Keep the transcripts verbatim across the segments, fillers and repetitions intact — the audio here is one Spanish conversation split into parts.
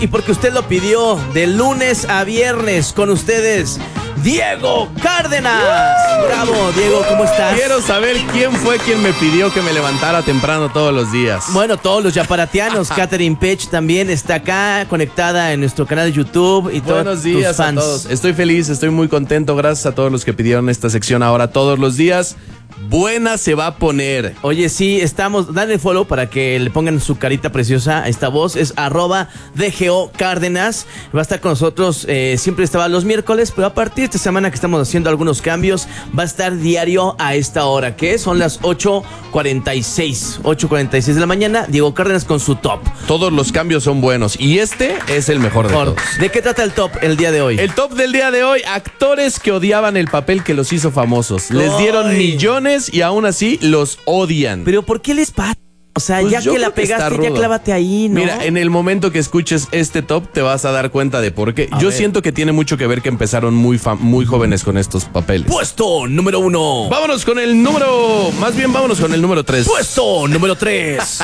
y porque usted lo pidió, de lunes a viernes con ustedes, Diego Cárdenas. Bravo, Diego, ¿cómo estás? Quiero saber quién fue quien me pidió que me levantara temprano todos los días. Bueno, todos los yaparatianos. Catherine Pech también está acá, conectada en nuestro canal de YouTube. Y Buenos días tus fans. a todos. Estoy feliz, estoy muy contento. Gracias a todos los que pidieron esta sección ahora todos los días. Buena se va a poner. Oye, sí, estamos, dale follow para que le pongan su carita preciosa a esta voz. Es arroba D G O Cárdenas. Va a estar con nosotros, eh, siempre estaba los miércoles, pero a partir de esta semana que estamos haciendo algunos cambios, va a estar diario a esta hora, que son las ocho cuarenta y seis de la mañana. Diego Cárdenas con su top. Todos los cambios son buenos y este es el mejor de todos. ¿De qué trata el top el día de hoy? El top del día de hoy, actores que odiaban el papel que los hizo famosos. Les dieron Ay. millones y aún así los odian. Pero ¿por qué les pasa? O sea, Pues ya yo que la creo que está pegaste, ya rudo. clávate ahí, ¿no? Mira, en el momento que escuches este top te vas a dar cuenta de por qué. A Yo ver. siento que tiene mucho que ver que empezaron muy, fa- muy jóvenes con estos papeles. Puesto número uno. Vámonos con el número... Más bien vámonos con el número tres. Puesto número tres.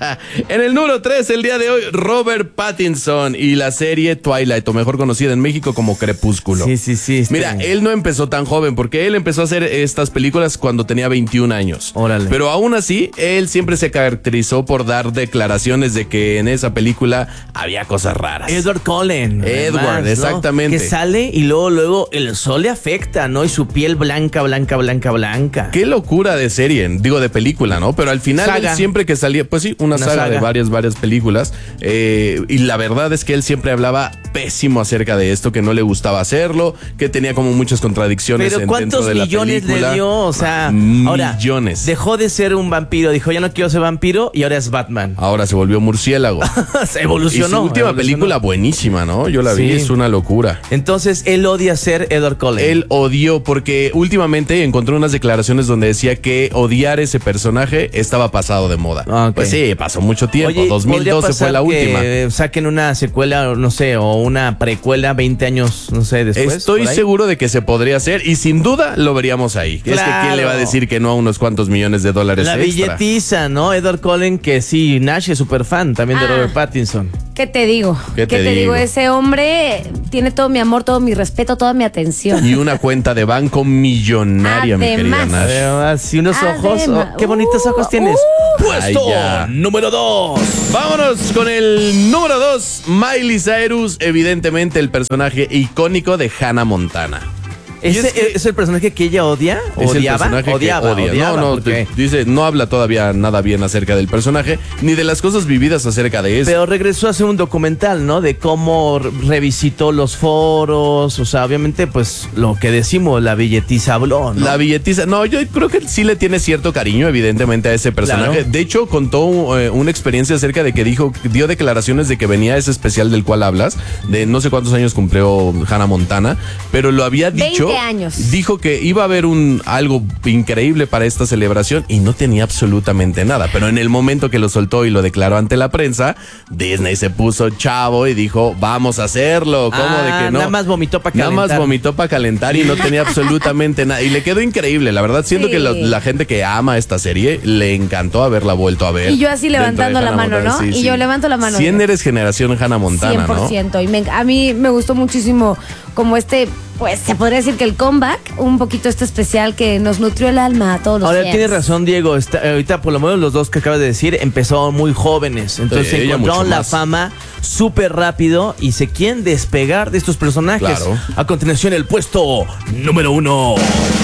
En el número tres, el día de hoy, Robert Pattinson y la serie Twilight, o mejor conocida en México como Crepúsculo. Sí, sí, sí. este- Mira, él no empezó tan joven, porque él empezó a hacer estas películas cuando tenía veintiún años. Órale. Pero aún así, él siempre se caracterizó por dar declaraciones de que en esa película había cosas raras. Edward Cullen. Edward, además, ¿no? exactamente. Que sale y luego, luego el sol le afecta, ¿no? Y su piel blanca, blanca, blanca, blanca. Qué locura de serie, digo de película, ¿no? Pero al final Saga. él siempre que salía, pues sí, una, Una saga, saga. de varias, varias películas. eh, y la verdad es que él siempre hablaba pésimo acerca de esto, que no le gustaba hacerlo, que tenía como muchas contradicciones Pero en- ¿cuántos dentro de la millones película. le dio? O sea, ahora Millones. dejó de ser un vampiro, dijo, ya no quiero ser vampiro y ahora es Batman. Ahora se volvió murciélago. Se Y evolucionó. su última evolucionó. película buenísima, ¿no? Yo la vi, Sí. es una locura. Entonces, él odia ser Edward Cullen. Él odió porque últimamente encontré unas declaraciones donde decía que odiar ese personaje estaba pasado de moda. Ah, ok. Pues sí, pasó mucho tiempo. Oye, dos mil ¿podría doce pasar fue la que última. saquen una secuela, no sé, o una precuela veinte años, no sé, después? Estoy por ahí? seguro de que se podría hacer y sin duda lo veríamos ahí. Es que Claro. quién le va a decir que no a unos cuantos millones de dólares La extra. billetiza, ¿no? Edward Cullen, que sí, Nash es súper fan también de Ah. Robert Pattinson. ¿Qué te digo? ¿Qué te digo? digo? Ese hombre tiene todo mi amor, todo mi respeto, toda mi atención. Y una cuenta de banco millonaria, mi querida Además. Nash. Además, y unos ojos, Además. oh, qué bonitos ojos Uh, tienes. uh. Puesto Ay, ya. número dos. Vámonos con el número dos, Miley Cyrus, evidentemente el personaje icónico de Hannah Montana. ¿Ese Y es que- es el personaje que ella odia? Es el ¿Odiaba? personaje que odiaba, odia. odiaba, no, no, porque- te- dice, no habla todavía nada bien acerca del personaje, ni de las cosas vividas acerca de eso. Pero regresó a hacer un documental, ¿no? De cómo re- revisitó los foros. O sea, obviamente, pues, lo que decimos, la billetiza habló, ¿no? La billetiza, no, yo creo que sí le tiene cierto cariño, evidentemente, a ese personaje. Claro. De hecho, contó eh, una experiencia acerca de que dijo, dio declaraciones de que venía ese especial del cual hablas, de no sé cuántos años cumplió Hannah Montana, pero lo había dicho. veinte años. Dijo que iba a haber un algo increíble para esta celebración y no tenía absolutamente nada. Pero en el momento que lo soltó y lo declaró ante la prensa, Disney se puso chavo y dijo, vamos a hacerlo. ¿Cómo Ah, de que no? nada más vomitó para Nada calentar. más vomitó para calentar y no tenía absolutamente nada. Y le quedó increíble, la verdad. Siento Sí. que la, la gente que ama esta serie le encantó haberla vuelto a ver. Y yo así dentro levantando de la Hannah mano, Montana. ¿no? Y yo levanto la mano. cien eres generación Hannah Montana, cien por ciento. Y me- a mí me gustó muchísimo como este, pues se podría decir que el comeback, un poquito este especial que nos nutrió el alma a todos los Ahora, fans. tienes razón, Diego. Está, ahorita, por lo menos los dos que acabas de decir, empezaron muy jóvenes. Entonces Sí, ella encontraron mucho la más. fama súper rápido y se quieren despegar de estos personajes. Claro. A continuación, el puesto número uno.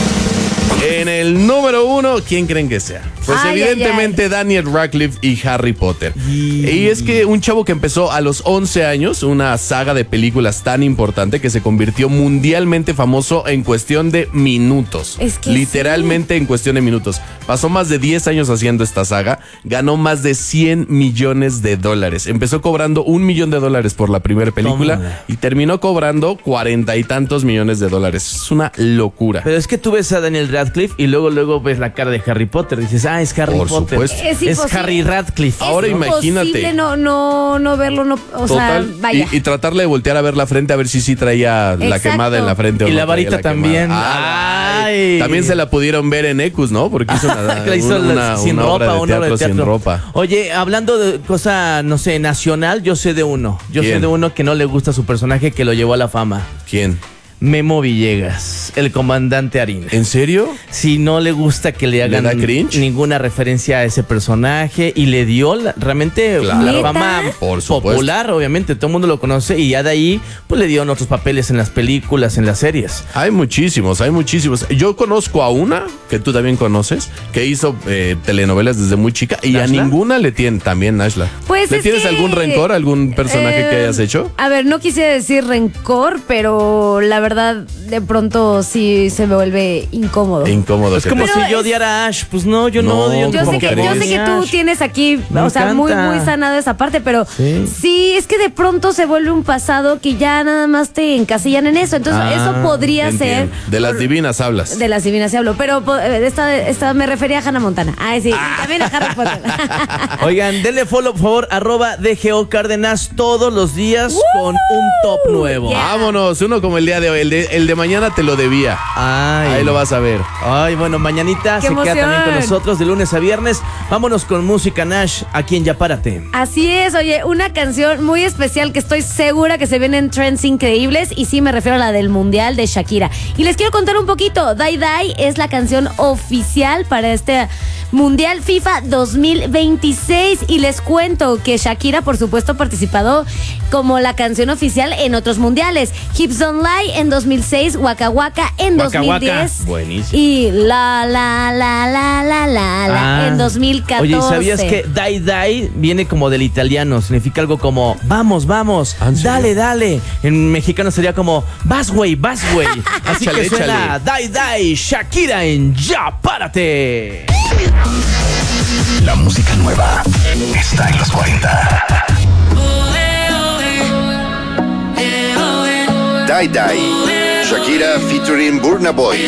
En el número uno, ¿quién creen que sea? Pues Ay, evidentemente ay, ay. Daniel Radcliffe y Harry Potter. Y- Y es que un chavo que empezó a los once años, una saga de películas tan importante que se convirtió mundialmente famoso en cuestión de minutos. Es que literalmente en cuestión de minutos. Pasó más de diez años haciendo esta saga, ganó más de cien millones de dólares. Empezó cobrando un millón de dólares por la primera película Tómala. y terminó cobrando cuarenta y tantos millones de dólares. Es una locura. Pero es que tú ves a Daniel Radcliffe y luego, luego ves la cara de Harry Potter. Dices, ah, Ah, es Harry Por Potter. supuesto. Es Es, imposible. Harry Radcliffe. Ahora es imagínate. imposible no, no, no verlo, no, o Total. sea, vaya. Y, y tratarle de voltear a ver la frente a ver si sí traía la Exacto. quemada en la frente. o Y no la traía varita también. quemada. Ay. Ay. También se la pudieron ver en Ecus, ¿no? Porque hizo una, Que la hizo una- una- sin una ropa, obra de una obra teatro de teatro. sin ropa. Oye, hablando de cosa, no sé, nacional, yo sé de uno. Yo sé ¿Quién? de uno que no le gusta su personaje que lo llevó a la fama. ¿Quién? Memo Villegas, el comandante Harina. ¿En serio? Si no le gusta que le hagan da cringe? ninguna referencia a ese personaje y le dio la- realmente Claro. la fama Por supuesto. popular, obviamente, todo el mundo lo conoce y ya de ahí pues le dieron otros papeles en las películas, en las series. Hay muchísimos, hay muchísimos. Yo conozco a una que tú también conoces, que hizo eh, telenovelas desde muy chica y a ¿Nashla? ninguna le tiene, también Nashla. Pues ¿Le es tienes que, algún rencor, algún personaje que eh, hayas hecho? A ver, no quisiera decir rencor, pero la verdad, de pronto sí se me vuelve incómodo. Incómodo. Es que como te- Pero si yo es- odiara a Ash, pues no, yo no, No, odio. Yo ¿Cómo sé, que, yo sé que tú Ash. tienes aquí, Me o sea, muy, encanta. muy sanada esa parte, pero Sí. sí. es que de pronto se vuelve un pasado que ya nada más te encasillan en eso. Entonces, Ah, eso podría ser. Entiendo. De las por- divinas hablas. De las divinas se habló, pero po- eh, esta, esta me refería a Hannah Montana. Ay, sí, y también a Harry Potter. Oigan, denle follow, por favor, arroba D G O Cárdenas todos los días con un top nuevo. Yeah. Vámonos, uno como el día de hoy. El de, el de mañana te lo debía. Ay. Ahí lo vas a ver. Ay, bueno, mañanita ¡Qué se queda también con emoción! nosotros de lunes a viernes. Vámonos con música Nash, aquí en Ya Párate. Así es, oye, una canción muy especial que estoy segura que se vienen trends increíbles y sí me refiero a la del Mundial de Shakira. Y les quiero contar un poquito, Die Die es la canción oficial para este Mundial FIFA dos mil veintiséis y les cuento que Shakira por supuesto ha participado como la canción oficial en otros mundiales. Hips Don't Lie en dos mil seis, Waka Waka en Waka dos mil diez Waka. Buenísimo. y La La La La La La La Ah. en dos mil catorce. Oye, ¿sabías que Dai Dai viene como del italiano? Significa algo como vamos, vamos, ¿Ah, en serio? dale, dale. En mexicano sería como vas, güey, vas, güey. Así Échale, que suena échale. Dai Dai, Shakira en Ya Párate. La música nueva está en los cuarenta. Die Die. Shakira featuring Burna Boy.